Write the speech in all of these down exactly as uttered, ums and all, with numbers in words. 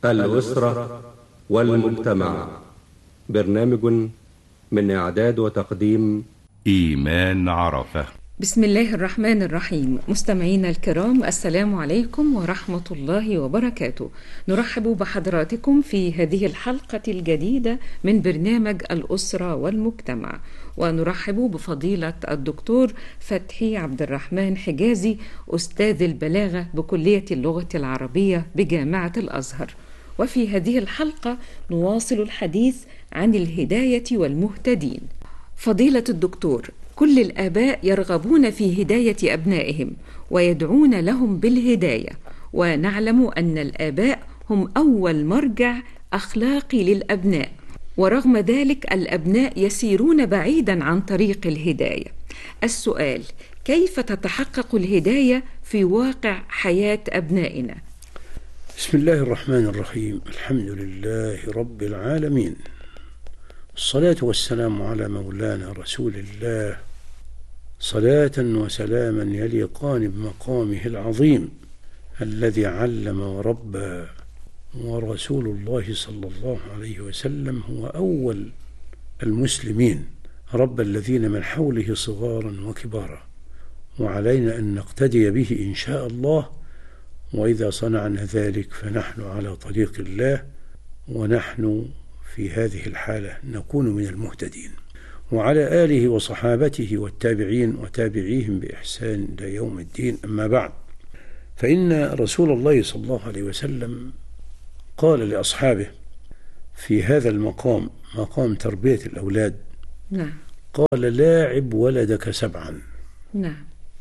الأسرة والمجتمع. برنامج من إعداد وتقديم إيمان عرفة. بسم الله الرحمن الرحيم. مستمعينا الكرام، السلام عليكم ورحمة الله وبركاته. نرحب بحضراتكم في هذه الحلقة الجديدة من برنامج الأسرة والمجتمع، ونرحب بفضيلة الدكتور فتحي عبد الرحمن حجازي، أستاذ البلاغة بكلية اللغة العربية بجامعة الأزهر. وفي هذه الحلقة نواصل الحديث عن الهداية والمهتدين. فضيلة الدكتور، كل الآباء يرغبون في هداية أبنائهم ويدعون لهم بالهداية، ونعلم أن الآباء هم أول مرجع أخلاقي للأبناء، ورغم ذلك الأبناء يسيرون بعيدا عن طريق الهداية. السؤال: كيف تتحقق الهداية في واقع حياة أبنائنا؟ بسم الله الرحمن الرحيم. الحمد لله رب العالمين، الصلاة والسلام على مولانا رسول الله، صلاة وسلاما يليقان بمقامه العظيم الذي علم وربى. ورسول الله صلى الله عليه وسلم هو أول المسلمين، رب الذين من حوله صغارا وكبارا، وعلينا أن نقتدي به إن شاء الله. وإذا صنعنا ذلك فنحن على طريق الله، ونحن في هذه الحالة نكون من المهتدين. وعلى آله وصحابته والتابعين وتابعيهم بإحسان إلى يوم الدين. أما بعد، فإن رسول الله صلى الله عليه وسلم قال لأصحابه في هذا المقام، مقام تربية الأولاد، نعم. قال: لاعب ولدك سبعا، نعم.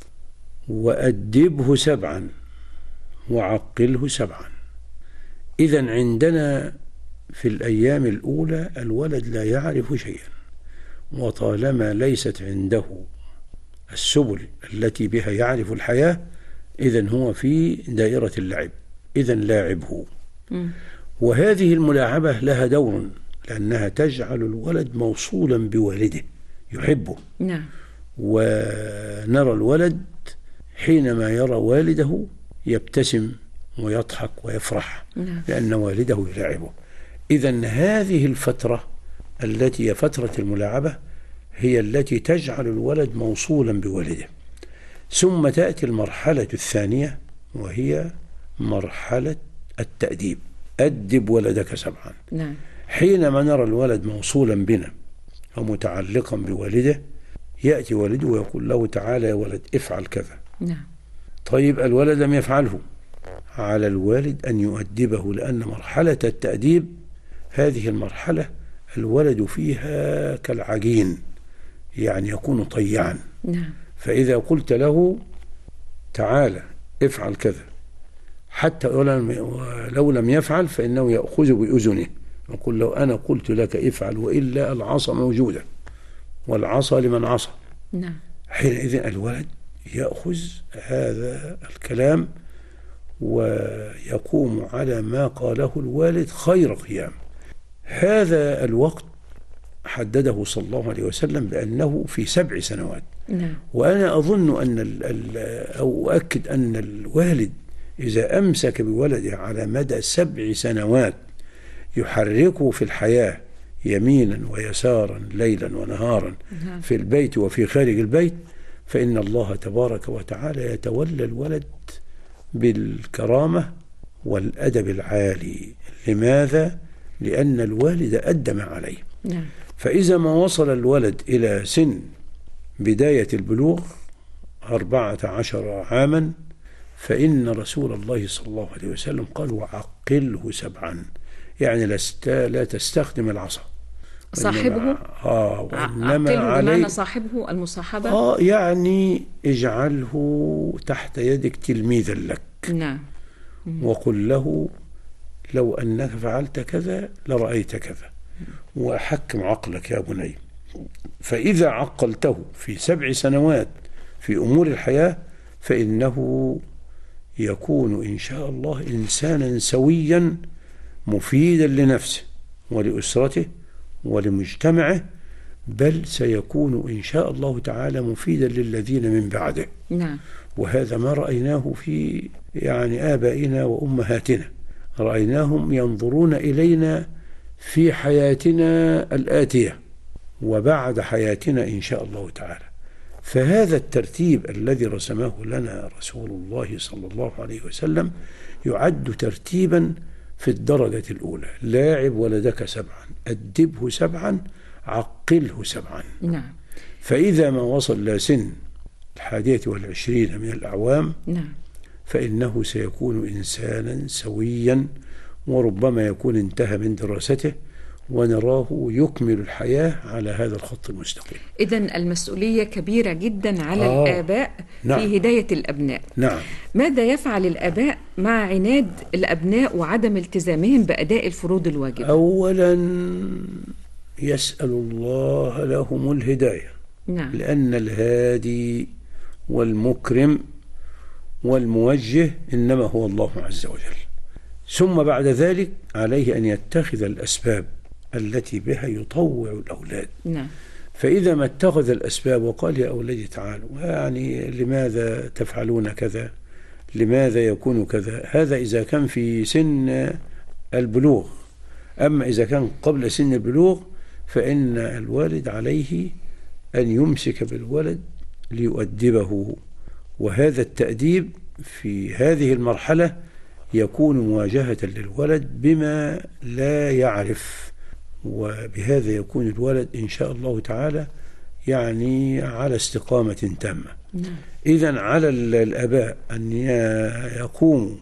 وأدبه سبعا، وعقله سبعا. إذن عندنا في الأيام الأولى الولد لا يعرف شيئا، وطالما ليست عنده السبل التي بها يعرف الحياة، إذن هو في دائرة اللعب، إذن لاعبه. م. وهذه الملاعبة لها دور، لأنها تجعل الولد موصولا بوالده يحبه. نعم. ونرى الولد حينما يرى والده يبتسم ويضحك ويفرح، نعم. لأن والده يلاعبه. إذن هذه الفترة التي هي فترة الملاعبة هي التي تجعل الولد موصولا بوالده. ثم تأتي المرحلة الثانية، وهي مرحلة التأديب. أدب ولدك سبعا. نعم. حينما نرى الولد موصولا بنا ومتعلقا بوالده، يأتي والده ويقول له: تعالى يا ولد افعل كذا. نعم. طيب الولد لم يفعله، على الوالد أن يؤدبه، لأن مرحلة التأديب هذه المرحلة الولد فيها كالعجين، يعني يكون طيعا. نعم. فإذا قلت له: تعالى افعل كذا، حتى لو لم يفعل فإنه يأخذ بأذنه يقول له: أنا قلت لك افعل، وإلا العصا موجودة، والعصا لمن عصى. نعم. حينئذ الولد يأخذ هذا الكلام ويقوم على ما قاله الوالد خير قيام. هذا الوقت حدده صلى الله عليه وسلم بأنه في سبع سنوات. نعم. وأنا أظن أن ال ال أو أؤكد أن الوالد إذا أمسك بولده على مدى سبع سنوات يحركه في الحياة يمينا ويسارا، ليلا ونهارا، نعم. في البيت وفي خارج البيت، فإن الله تبارك وتعالى يتولى الولد بالكرامة والأدب العالي. لماذا؟ لأن الوالد أدى ما عليه. نعم. فإذا ما وصل الولد إلى سن بداية البلوغ أربعة عشر عاما، فإن رسول الله صلى الله عليه وسلم قال: وعقله سبعا، يعني لا تستخدم العصا صاحبه. آه وإنما عليه صاحبه المصاحبة. آه يعني اجعله تحت يدك تلميذا لك. نعم. وقل له: لو أنك فعلت كذا لرأيت كذا، وأحكم عقلك يا بني. فإذا عقلته في سبع سنوات في أمور الحياة، فإنه يكون إن شاء الله إنسانا سويا مفيدا لنفسه ولأسرته ولمجتمعه، بل سيكون إن شاء الله تعالى مفيدا للذين من بعده. نعم. وهذا ما رأيناه في يعني آبائنا وأمهاتنا رأيناهم ينظرون إلينا في حياتنا الآتية وبعد حياتنا إن شاء الله تعالى. فهذا الترتيب الذي رسمه لنا رسول الله صلى الله عليه وسلم يعد ترتيبا في الدرجة الأولى. لاعب ولدك سبعا، أدبه سبعا، عقله سبعا. نعم. فإذا ما وصل إلى سن الحادية والعشرين من الأعوام نعم. فإنه سيكون إنسانا سويا، وربما يكون انتهى من دراسته ونراه يكمل الحياة على هذا الخط المستقيم. إذن المسؤولية كبيرة جدا على آه. الآباء نعم. في هداية الأبناء. نعم. ماذا يفعل الآباء مع عناد الأبناء وعدم التزامهم بأداء الفروض الواجبة؟ أولا يسأل الله لهم الهداية. نعم. لأن الهادي والمكرم والموجه إنما هو الله عز وجل. ثم بعد ذلك عليه أن يتخذ الأسباب التي بها يطوع الأولاد. نعم. فإذا ما اتخذ الأسباب وقال يا أولادي تعالوا، يعني لماذا تفعلون كذا، لماذا يكون كذا، هذا إذا كان في سن البلوغ. أما إذا كان قبل سن البلوغ فإن الوالد عليه أن يمسك بالولد ليؤدبه، وهذا التأديب في هذه المرحلة يكون مواجهة للولد بما لا يعرف، وبهذا يكون الولد إن شاء الله تعالى يعني على استقامة تامة. نعم. إذن على الآباء أن يقوموا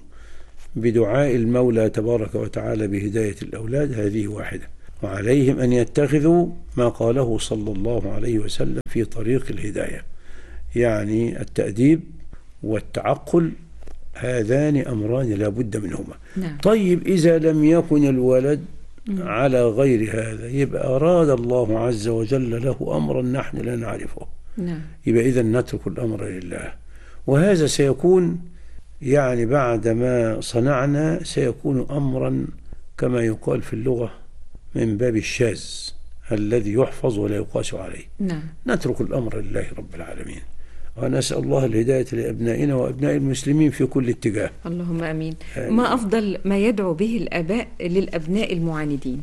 بدعاء المولى تبارك وتعالى بهداية الأولاد، هذه واحدة. وعليهم أن يتخذوا ما قاله صلى الله عليه وسلم في طريق الهداية، يعني التأديب والتعقل، هذان أمران لا بد منهما. نعم. طيب إذا لم يكن الولد نعم. على غير هذا، يبقى أراد الله عز وجل له أمرا نحن لا نعرفه. نعم. يبقى إذن نترك الأمر لله، وهذا سيكون يعني بعد ما صنعنا سيكون أمرا كما يقال في اللغة من باب الشاذ الذي يحفظ ولا يقاس عليه. نعم. نترك الأمر لله رب العالمين، ونسأل الله الهداية لأبنائنا وأبناء المسلمين في كل اتجاه. اللهم أمين. آمين. ما أفضل ما يدعو به الآباء للأبناء المعاندين؟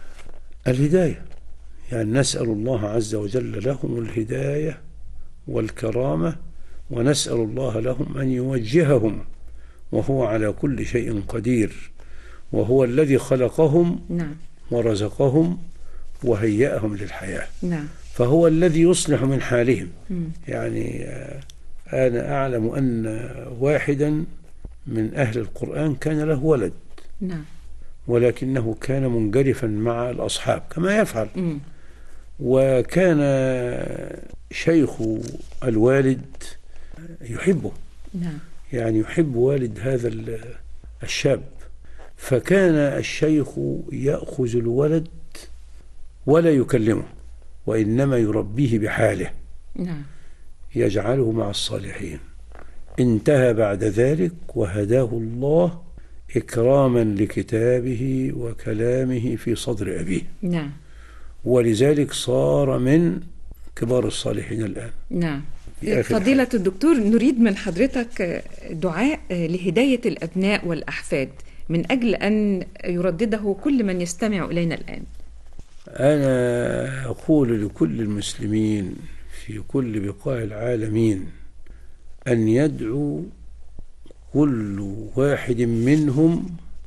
الهداية، يعني نسأل الله عز وجل لهم الهداية والكرامة، ونسأل الله لهم أن يوجههم، وهو على كل شيء قدير، وهو الذي خلقهم نعم. ورزقهم وهيأهم للحياة. نعم. فهو الذي يصلح من حالهم. م. يعني أنا أعلم أن واحدا من أهل القرآن كان له ولد. نعم. ولكنه كان منجرفا مع الأصحاب كما يفعل. م. وكان شيخ الوالد يحبه. نعم. يعني يحب والد هذا الشاب، فكان الشيخ يأخذ الولد ولا يكلمه، وإنما يربيه بحاله. نعم. يجعله مع الصالحين. انتهى بعد ذلك وهداه الله إكراما لكتابه وكلامه في صدر أبيه. نعم. ولذلك صار من كبار الصالحين الآن. نعم. فضيلة الدكتور، نريد من حضرتك دعاء لهداية الأبناء والأحفاد من أجل أن يردده كل من يستمع إلينا الآن. أنا أقول لكل المسلمين في كل بقاع العالمين أن يدعو كل واحد منهم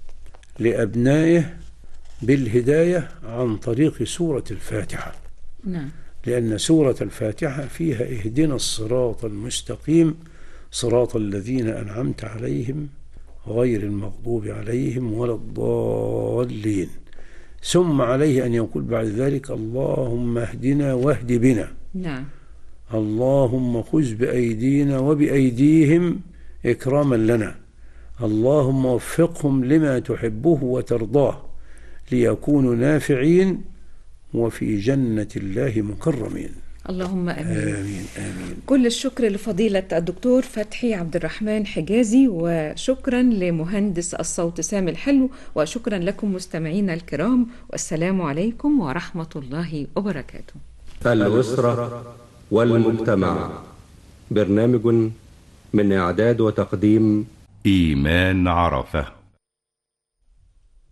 لأبنائه بالهداية عن طريق سورة الفاتحة. نعم. لأن سورة الفاتحة فيها اهدنا الصراط المستقيم صراط الذين أنعمت عليهم غير المغضوب عليهم ولا الضالين. ثم عليه أن يقول بعد ذلك اللهم اهدنا واهد بنا. نعم. اللهم خذ بأيدينا وبأيديهم إكراما لنا. اللهم وفقهم لما تحبه وترضاه ليكونوا نافعين وفي جنة الله مكرمين. اللهم آمين. آمين آمين. كل الشكر لفضيلة الدكتور فتحي عبد الرحمن حجازي، وشكرا لمهندس الصوت سامي الحلو، وشكرا لكم مستمعينا الكرام، والسلام عليكم ورحمة الله وبركاته. الأسرة والمجتمع، برنامج من إعداد وتقديم إيمان عرفة.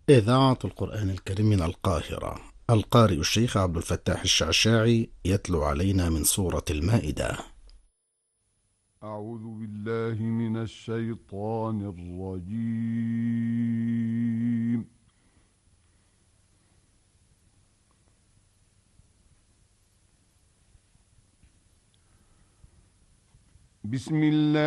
إذاعة القرآن الكريم من القاهرة. القارئ الشيخ عبد الفتاح الشعشاعي يتلو علينا من سورة المائدة. أعوذ بالله من الشيطان الرجيم. بسم الله